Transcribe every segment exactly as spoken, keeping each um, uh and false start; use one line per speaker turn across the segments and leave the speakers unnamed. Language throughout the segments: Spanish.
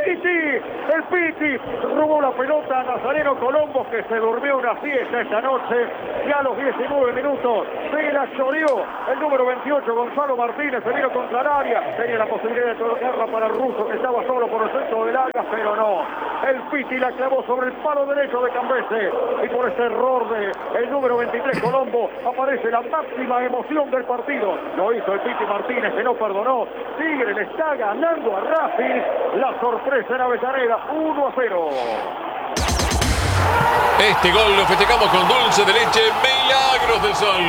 Piti, el Piti robó la pelota a Nazareno Colombo, que se durmió una siesta esta noche, y a los diecinueve minutos se la choreó el número veintiocho, Gonzalo Martínez, se vino contra el área, tenía la posibilidad de tocarla para el ruso, que estaba solo por el centro del área, pero no, el Piti la clavó sobre el palo derecho de Cambese, y por ese error de el número veintitrés Colombo aparece la máxima emoción del partido. Lo hizo el Piti Martínez, que no perdonó. Tigre le está ganando a Racing, la sorpresa en Avellaneda, uno a cero.
Este gol lo festejamos con dulce de leche Milagros del Sol.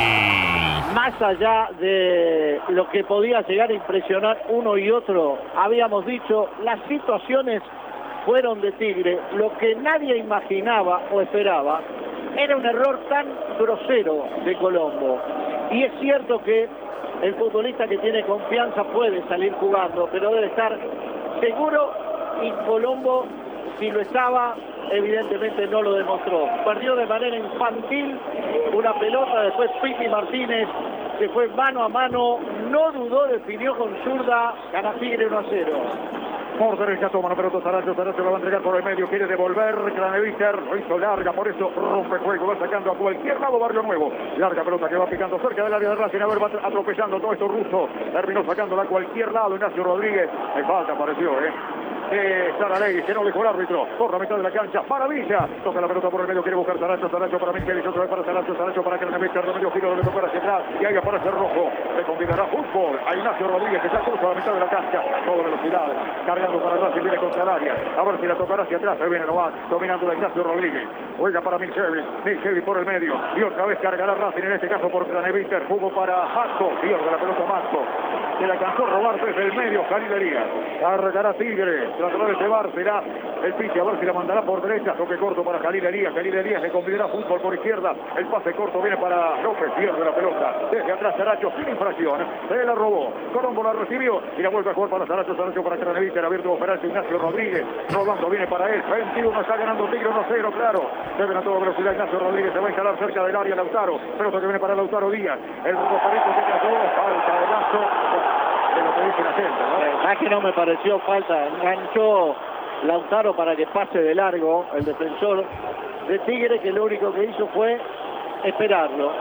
Más allá de lo que podía llegar a impresionar uno y otro, habíamos dicho, las situaciones fueron de Tigre. Lo que nadie imaginaba o esperaba era un error tan grosero de Colombo. Y es cierto que el futbolista que tiene confianza puede salir jugando, pero debe estar seguro, y Colombo, si lo estaba, evidentemente no lo demostró. Perdió de manera infantil una pelota, después Piti Martínez se fue mano a mano, no dudó, definió con zurda, gana Tigre uno a cero.
Por derecha toma la pelota Saracho, Saracho la va a entregar por el medio, quiere devolver, Craneviter lo hizo larga, por eso rompe juego, va sacando a cualquier lado Barrio Nuevo. Larga pelota que va picando cerca del área de Racing, a ver, va atropellando todo esto ruso, terminó sacándola a cualquier lado Ignacio Rodríguez, me falta, apareció, eh. Eh, Saralegui, que no dejó el árbitro, por la mitad de la cancha, maravilla, toca la pelota por el medio, quiere buscar Saracho, Saracho para Micheli, otra vez para Saracho, Saracho para Craneviter, de medio giro, le toca hacia atrás, y ahí aparece Rojo, le combinará fútbol a Ignacio Rodríguez, que está justo a la mitad de la cancha, toda velocidad, cargando para Racing, viene contra el área, a ver si la tocará hacia atrás, ahí viene Novak, dominando de Ignacio Rodríguez, juega para Micheli, Micheli por el medio, y otra vez cargará Racing, en este caso por Craneviter, jugó para Masto, pierde la pelota Masto, se la alcanzó a robar desde el medio, Jalil Elías, cargará Tigre, tratará de llevar, será el Piti, a ver si la mandará por derecha, toque corto para Jalil Elías, Jalil Elías le combinará fútbol por izquierda, el pase corto viene para López, pierde la pelota, desde atrás Saracho, sin infracción, se la robó, Colombo la recibió, y la vuelve a jugar para Saracho, Saracho para Craneviter, abierto operar Ignacio Rodríguez, rodando viene para él, veintiuno, está ganando Tigre uno a cero, claro, deben a toda velocidad Ignacio Rodríguez, se va a instalar cerca del área Lautaro, pelota que viene para Lautaro Díaz, el Rosarito que cayó, falta de lazo, de lo que dice la gente, ¿no?
Es que no me pareció falta, enganchó Lautaro para que pase de largo el defensor de Tigre, que lo único que hizo fue esperarlo.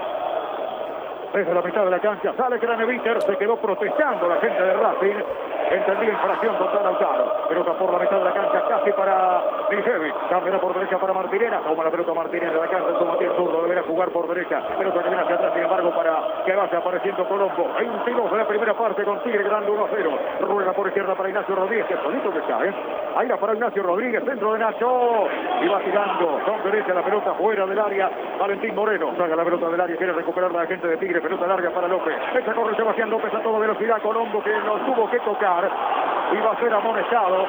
Desde la mitad de la cancha sale Craneviter, se quedó protestando la gente de Racing, entendía infracción contra Lautaro, pelota por la mitad de la cancha casi para Milicevic, cambia por derecha para Martinera, toma la pelota Martinera de la cancha, toma el zurdo, deberá jugar por derecha, pelota que viene hacia atrás, sin embargo para que vaya apareciendo Colombo, veintidós de la primera parte con Tigre ganando uno a cero, rueda por izquierda para Ignacio Rodríguez, que solito que está, ¿eh? Ahí la para Ignacio Rodríguez, centro de Nacho, y va tirando, con derecha la pelota fuera del área, Valentín Moreno, saca la pelota del área, quiere recuperar la gente de Tigre, pelota larga para López, esa corre Sebastián López a toda velocidad, Colombo que lo tuvo que tocar, y va a ser amonestado,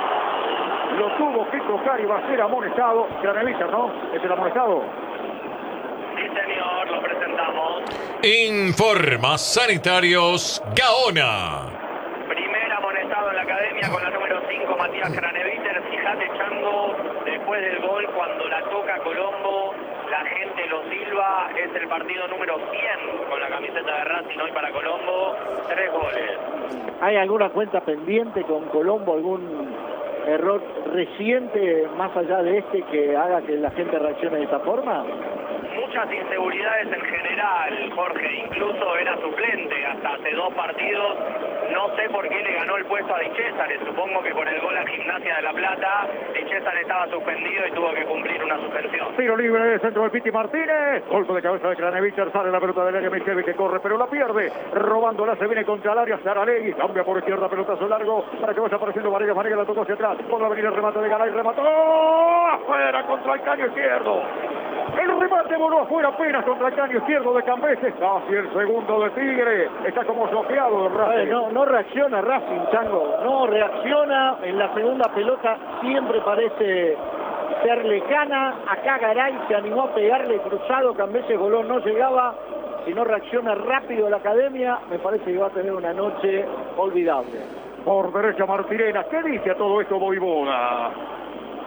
lo tuvo que tocar y va a ser amonestado, Craneviter, ¿no? ¿Es el amonestado?
Sí, señor, lo presentamos.
Informa Sanitarios Gaona.
Primer amonestado en la academia con la número cinco, Matías Craneviter. Fíjate, Chango, después del gol, cuando la toca Colombo, la gente lo silba. Es el partido número cien con la camiseta de Racing hoy para Colombo. Tres goles.
¿Hay alguna cuenta pendiente con Colombo, algún error reciente más allá de este que haga que la gente reaccione de esta forma?
Muchas inseguridades en general, Jorge, incluso era suplente hasta hace dos partidos. No sé por qué le ganó el puesto a Di Césare, supongo que por el gol a Gimnasia de La Plata. Di Césare estaba suspendido y tuvo que cumplir una suspensión.
Tiro libre de centro del Piti Martínez, golpe de cabeza de Craneviter, sale la pelota del área, Micheli que corre, pero la pierde, robándola, se viene contra el área, Saralegui, cambia por izquierda, pelotazo largo, para que vaya apareciendo Vargas, Vargas la tocó hacia atrás, por la avenida el remate de Garay, remató, afuera contra el caño izquierdo. El remate voló afuera apenas contra el caño izquierdo de Cambese, casi el segundo de Tigre, está como bloqueado el Racing.
No, no reacciona Racing, Chango, no reacciona, en la segunda pelota siempre parece ser lejana, acá Garay se animó a pegarle cruzado, Cambese goló, no llegaba, si no reacciona rápido la academia, me parece que va a tener una noche olvidable.
Por derecha Martirena, ¿qué dice a todo esto Voivoda?
Y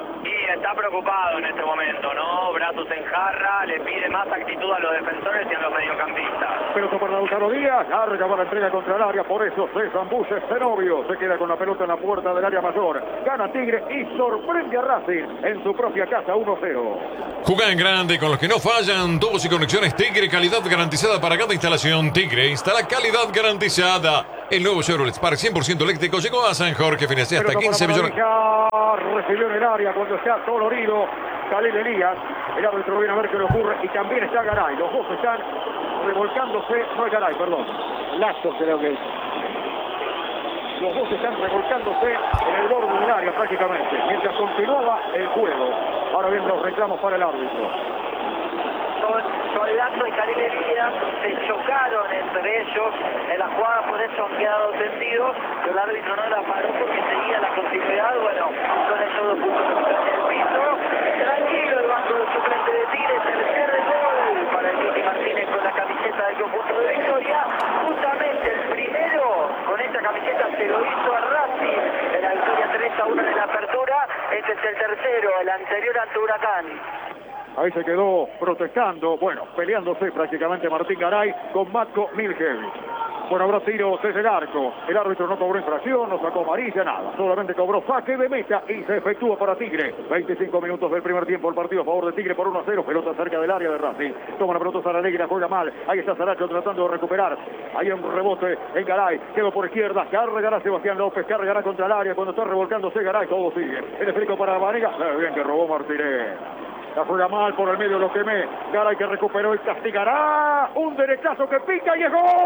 está preocupado en este momento, ¿no? Brazos en jarra, le pide más actitud a los defensores y a los mediocampistas.
Pelota para Lautaro Díaz, larga para la entrega contra el área, por eso se zambulle Zenobio, se queda con la pelota en la puerta del área mayor, gana Tigre y sorprende a Racing en su propia casa uno cero.
Juega en grande con los que no fallan, tubos y conexiones Tigre, calidad garantizada para cada instalación. Tigre instala calidad garantizada. El nuevo Chevrolet Spark cien por ciento eléctrico llegó a San Jorge, financia hasta quince millones.
Recibió en el área cuando está dolorido Khalil Elías. El árbitro viene a ver qué le ocurre y también está Garay. Los dos están revolcándose, no es Garay, perdón.
Lazo creo que es.
Los dos están revolcándose en el borde del área prácticamente, mientras continuaba el juego. Ahora vienen los reclamos para el árbitro.
Con Lazo y Khalil Elías se chocaron entre ellos en la jugada, por eso han quedado tendidos, pero el árbitro no la paró porque seguía la continuidad. Bueno, son esos dos puntos en el piso. Tranquilo el banco de suplente de Tigre, tercer gol para el Titi Martínez con la camiseta del conjunto de Victoria. Justamente el primero con esta camiseta se lo hizo a Racing en la victoria tres a uno de la apertura. Este es el tercero, el anterior ante Huracán.
Ahí se quedó protestando, bueno, peleándose prácticamente Martín Garay con Matko Miljevic. Bueno, habrá tiros desde el arco. El árbitro no cobró infracción, no sacó amarilla, nada. Solamente cobró saque de meta y se efectúa para Tigre. veinticinco minutos del primer tiempo, el partido a favor de Tigre por uno a cero. Pelota cerca del área de Racing. Toma la pelota Saralegui, juega mal. Ahí está Saracho tratando de recuperar. Ahí un rebote en Garay. Quedó por izquierda. Cargará Sebastián López. Cargará contra el área. Cuando está revolcándose Garay, todo sigue. El esférico para Vanega. Eh, bien que robó Martínez. La juega mal por el medio, lo quemé. Garay que recuperó y castigará. Un derechazo que pica y es gol.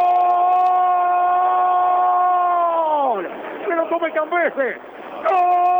Se lo come Cambese. ¡Gol!